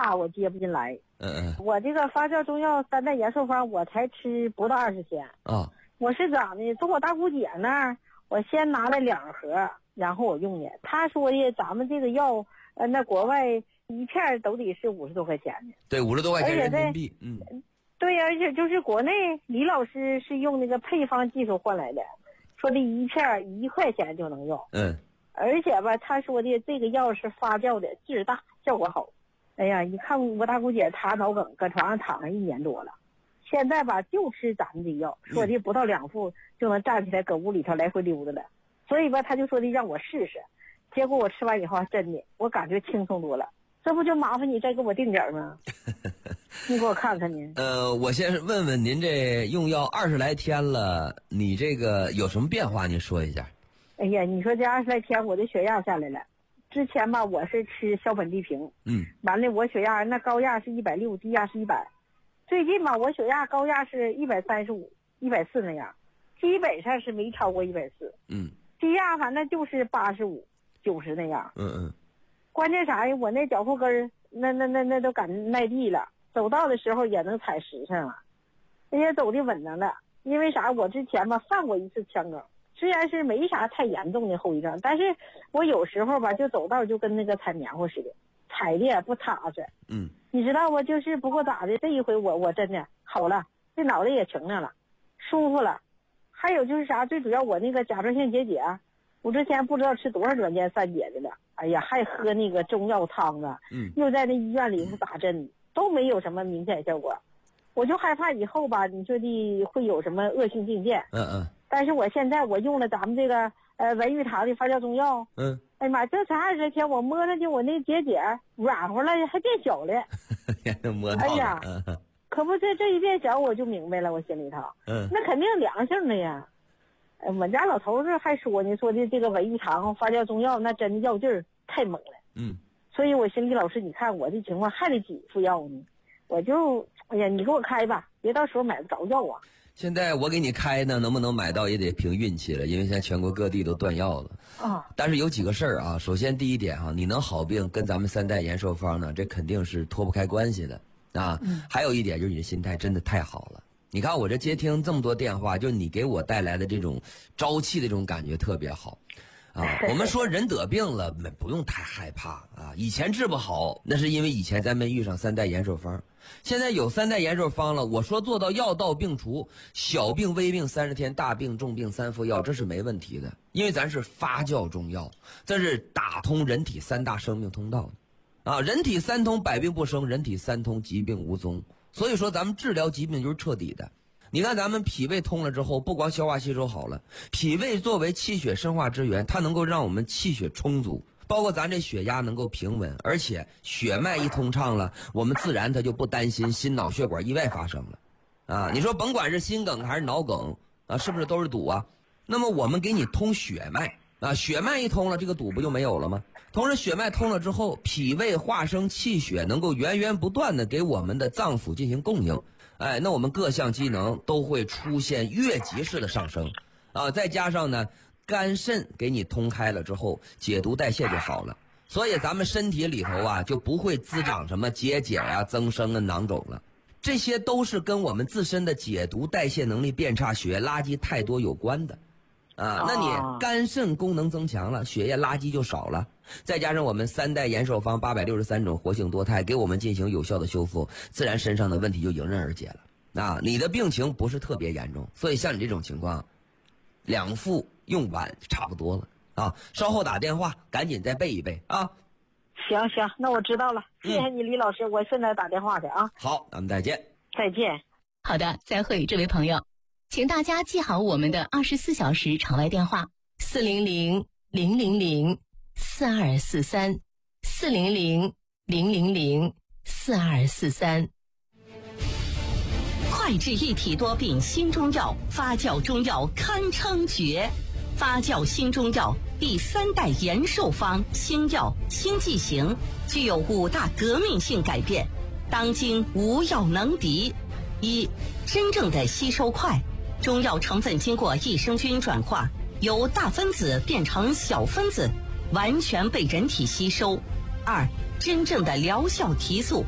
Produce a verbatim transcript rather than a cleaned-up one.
大我接不进来。 嗯嗯。 我这个发酵中药三代延寿方，我才吃不到二十天。 啊。 我是咋的？从我大姑姐那儿，我先拿了两盒，然后我用的。她说的，咱们这个药，呃，那国外一片都得是五十多块钱的。 对，五十多块钱人民币。嗯。 对呀，而且就是国内李老师是用那个配方技术换来的，说的一片一块钱就能用。 嗯。 而且吧，他说的这个药是发酵的，劲儿大，效果好。哎呀，一看我大姑姐她脑梗，搁床上躺上一年多了，现在吧就吃咱们这药，说的不到两副就能站起来搁屋里头来回溜达了。所以吧，他就说的让我试试，结果我吃完以后真的我感觉轻松多了。这不就麻烦你再给我定点吗？你给我看看呢。 呃，我先问问您，这用药二十来天了，你这个有什么变化？您说一下。 哎呀，你说这二十来天，我的血压下来了。之前吧，我是吃硝苯地平， 嗯， 完了我血压那高压是一百六，低压是一百。最近吧，我血压高压是一百三十五、一百四那样，基本上是没超过一百四。 嗯， 低压反正就是八十五、九十那样。 嗯嗯。 关键啥呀？我那脚后跟儿，那那那那都敢耐地了，走道的时候也能踩实上了，也走的稳当了。因为啥？我之前吧犯过一次腔梗。虽然是没啥太严重的后遗症，但是我有时候吧就走道就跟那个踩棉花似的，踩的也不踏实。 嗯， 你知道吗？就是不过咋的，这一回我我真的好了，这脑袋也清亮了，舒服了。还有就是啥，最主要我那个甲状腺结节，我之前不知道吃多少软件散解的了，哎呀，还喝那个中药汤啊， 嗯， 又在那医院里头打针，都没有什么明显效果。我就害怕以后吧，你说的会有什么恶性病变。 嗯嗯。 但是我现在我用了咱们这个呃文玉堂的发酵中药， 嗯， 哎呀妈，这才二十天，我摸上去我那结节软和了，还变小了。 摸到了。 哎呀，嗯、可不这这一变小，我就明白了，我心里头， 嗯， 那肯定良性的呀。呃，我家老头子还说呢，说的这个文玉堂发酵中药那真的药劲儿太猛了。 嗯， 所以我寻思老师，你看我这情况还得几副药呢，我就哎呀，你给我开吧，别到时候买不着药啊。 现在我给你开呢，能不能买到也得凭运气了，因为现在全国各地都断药了啊。 但是有几个事儿啊，首先第一点哈、啊，你能好病跟咱们三代延寿方呢，这肯定是脱不开关系的啊。嗯、还有一点就是你的心态真的太好了。你看我这接听这么多电话，就你给我带来的这种朝气的这种感觉特别好啊。我们说人得病了，不用太害怕啊。以前治不好，那是因为以前咱没遇上三代延寿方。现在有三代延寿方了，我说做到药到病除，小病微病三十天，大病重病三副药，这是没问题的。因为咱是发酵中药，这是打通人体三大生命通道的啊。人体三通，百病不生；人体三通，疾病无踪。所以说咱们治疗疾病就是彻底的。你看咱们脾胃通了之后，不光消化吸收好了，脾胃作为气血生化之源，它能够让我们气血充足，包括咱这血压能够平稳，而且血脉一通畅了，我们自然它就不担心心脑血管意外发生了啊。你说甭管是心梗还是脑梗啊，是不是都是堵啊？那么我们给你通血脉啊，血脉一通了，这个堵不就没有了吗？同时血脉通了之后，脾胃化生气血，能够源源不断的给我们的脏腑进行供应，哎，那我们各项机能都会出现越级式的上升啊。再加上呢，肝肾给你通开了之后，解毒代谢就好了，所以咱们身体里头啊就不会滋长什么结节啊、增生啊、囊肿了。这些都是跟我们自身的解毒代谢能力变差、血液垃圾太多有关的啊。那你肝肾功能增强了，血液垃圾就少了，再加上我们三代延寿方八百六十三种活性多肽给我们进行有效的修复，自然身上的问题就迎刃而解了啊。你的病情不是特别严重，所以像你这种情况，两副用完差不多了啊。稍后打电话赶紧再备一备啊。 行行，那我知道了，谢谢你李老师、嗯、我现在打电话去啊。 好，咱们再见。 再见。 好的，再会这位朋友，请大家记好我们的二十四小时场外电话：四零零零零零四二四三，四零零零零零四二四三。 快治一体多病新中药，发酵中药堪称绝。发酵新中药第三代延寿方新药新剂型，具有五大革命性改变，当今无药能敌。一、真正的吸收快，中药成分经过益生菌转化，由大分子变成小分子，完全被人体吸收。二、真正的疗效提速，